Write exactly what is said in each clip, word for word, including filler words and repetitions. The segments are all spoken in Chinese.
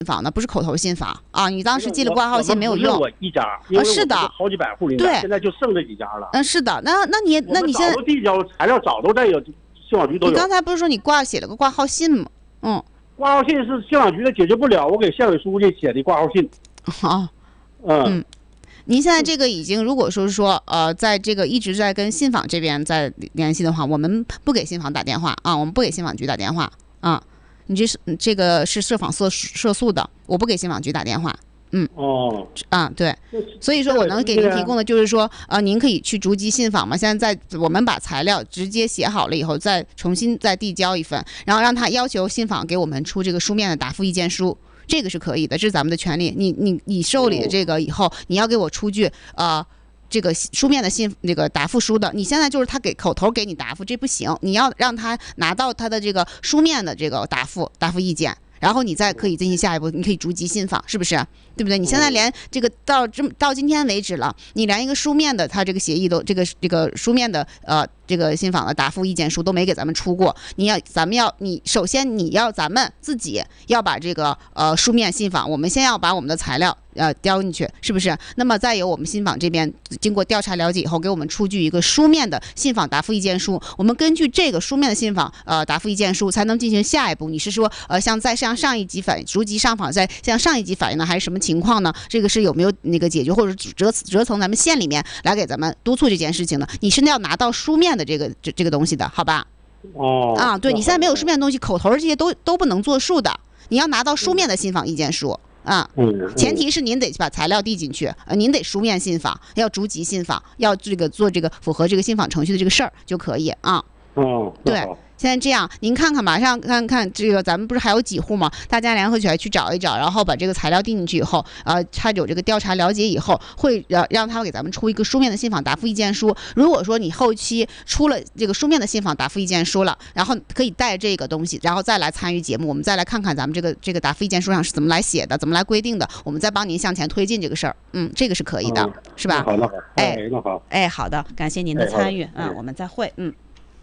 访的，不是口头信访啊。你当时寄了挂号信没有用。 我一家，因为是的， 好几百户人对， 现在就剩这几家了。 嗯，是的，那那你那你现在早都递交材料，早都在有信访局都有。 你刚才不是说你挂写了个挂号信吗？嗯， 挂号信是信访局的解决不了，我给县委书记写的挂号信。 啊， 嗯。 嗯您现在这个已经，如果说是说，呃，在这个一直在跟信访这边在联系的话，我们不给信访打电话啊，我们不给信访局打电话啊。你这是这个是涉访涉涉诉的，我不给信访局打电话。嗯。 哦。 啊，对。所以说我能给您提供的就是说，呃，您可以去逐级信访嘛。现在在我们把材料直接写好了以后，再重新再递交一份，然后让他要求信访给我们出这个书面的答复意见书。这个是可以的，这是咱们的权利。你你你受理了这个以后，你要给我出具呃这个书面的信这个答复书的。你现在就是他给口头给你答复，这不行，你要让他拿到他的这个书面的这个答复答复意见，然后你再可以进行下一步，你可以逐级信访，是不是？对不对？你现在连这个到这到今天为止了，你连一个书面的他这个协议都这个这个书面的呃这个信访的答复意见书都没给咱们出过。你要咱们要你首先你要咱们自己要把这个呃书面信访，我们先要把我们的材料呃交进去，是不是？那么再由我们信访这边经过调查了解以后，给我们出具一个书面的信访答复意见书。我们根据这个书面的信访呃答复意见书，才能进行下一步。你是说呃像再向上一级反映，逐级上访，再向上一级反映呢，还是什么情况呢？这个是有没有那个解决，或者折折从咱们县里面来给咱们督促这件事情呢？你是要拿到书面的这个这这个东西的，好吧？ 哦。 啊，对，你现在没有书面的东西，口头这些都都不能作数的。你要拿到书面的信访意见书啊，前提是您得把材料递进去，呃，您得书面信访，要逐级信访，要这个做这个符合这个信访程序的这个事儿就可以啊。 哦， 对。现在这样，您看看，马上看看这个，咱们不是还有几户吗？大家联合起来去找一找，然后把这个材料递进去以后，呃，他有这个调查了解以后，会让让他给咱们出一个书面的信访答复意见书。如果说你后期出了这个书面的信访答复意见书了，然后可以带这个东西，然后再来参与节目，我们再来看看咱们这个这个答复意见书上是怎么来写的，怎么来规定的，我们再帮您向前推进这个事儿。嗯，这个是可以的， 嗯、 是吧？ 好的，好。 哎， 那好。 哎，好的，感谢您的参与。嗯，我们再会。嗯。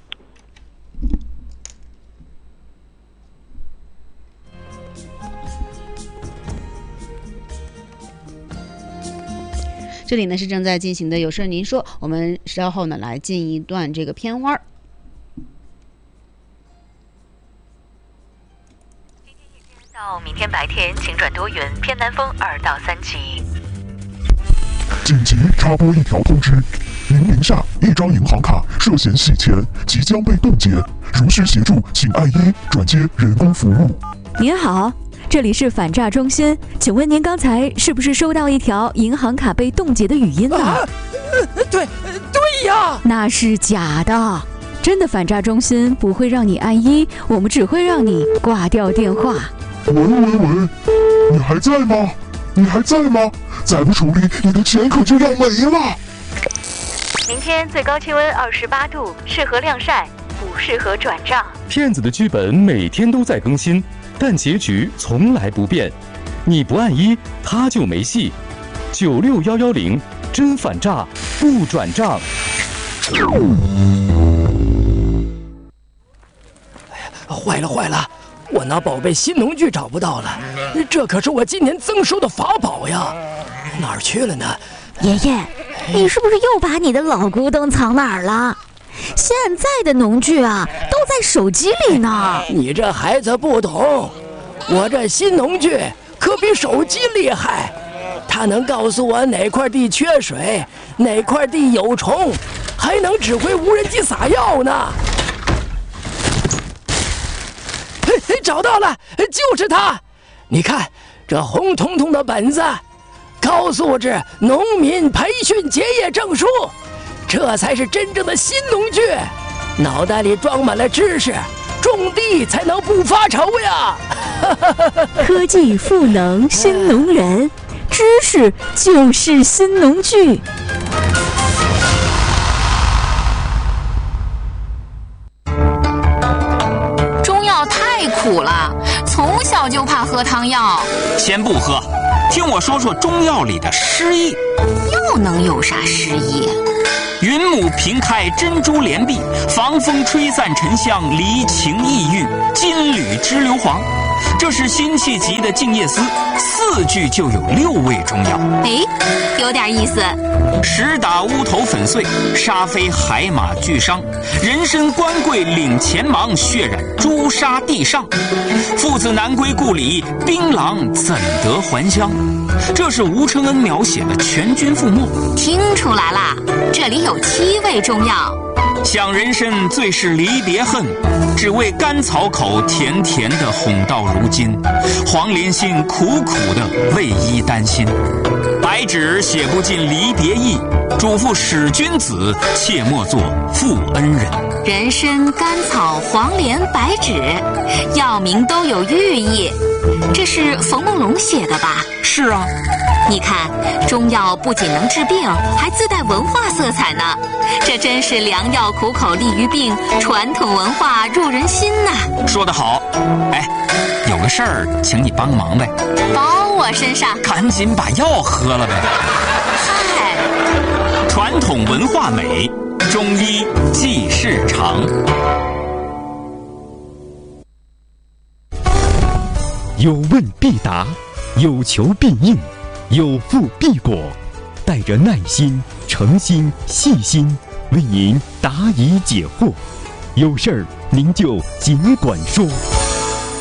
这里呢是正在进行的有事您说，我们稍后呢来进一段这个片花。 今天夜间到明天白天晴转多云，偏南风二到三级。 紧急插播一条通知：您名下一张银行卡涉嫌洗钱，即将被冻结，如需协助，请按一转接人工服务。 您好。这里是反诈中心，请问您刚才是不是收到一条银行卡被冻结的语音呢？ 啊，对，对呀， 那是假的。真的反诈中心不会让你按一，我们只会让你挂掉电话。 喂喂喂，你还在吗？你还在吗？再不处理，你的钱可就要没了。 明天最高气温二十八度，适合晾晒，不适合转账。 骗子的剧本每天都在更新，但结局从来不变，你不按一，他就没戏。九六幺幺零，真反诈不转账。 哎呀，坏了坏了，我那宝贝新农具找不到了，这可是我今年增收的法宝呀，哪儿去了呢？ 爷爷，你是不是又把你的老古董藏哪儿了？现在的农具啊，都在手机里呢。 你这孩子不懂，我这新农具可比手机厉害，它能告诉我哪块地缺水，哪块地有虫，还能指挥无人机撒药呢。嘿，找到了，就是它！你看这红彤彤的本子，高素质农民培训结业证书。这才是真正的新农具，脑袋里装满了知识，种地才能不发愁呀！ 科技赋能新农人，知识就是新农具。 中药太苦了，从小就怕喝汤药。 先不喝，听我说说中药里的诗意。 又能有啥诗意？ 云母平开珍珠帘壁，防风吹散沉香离情意郁，金缕织硫磺。 这是辛弃疾的《静夜思》，四句就有六味中药。 哎，有点意思。 石打乌头粉碎，沙飞海马俱伤。人参官桂领前忙，血染朱砂地上。父子难归故里，槟榔怎得还乡？这是吴承恩描写的全军覆没。 听出来啦，这里有七味中药。 想人参最是离别恨，只为甘草口甜甜的哄到如今。黄连心苦苦的为伊担心。白纸写不尽离别意，嘱咐使君子切莫作负恩人。 人参、甘草、黄连、白芷，药名都有寓意。这是冯梦龙写的吧？ 是啊。 你看，中药不仅能治病，还自带文化色彩呢。这真是良药苦口利于病，传统文化入人心呐。 说得好。哎，有个事儿，请你帮忙呗。 包我身上。 赶紧把药喝了呗。 嗨， 传统文化美，中医记事长。 有问必答，有求必应，有付必果，带着耐心、诚心、细心，为您答疑解惑。有事儿您就尽管说。